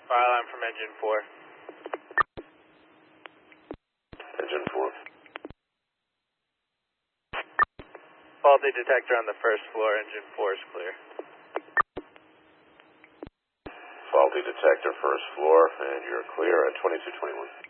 Fire alarm from engine 4. Engine 4. Faulty detector on the first floor, engine 4 is clear. Faulty detector, first floor, and you're clear at 2221.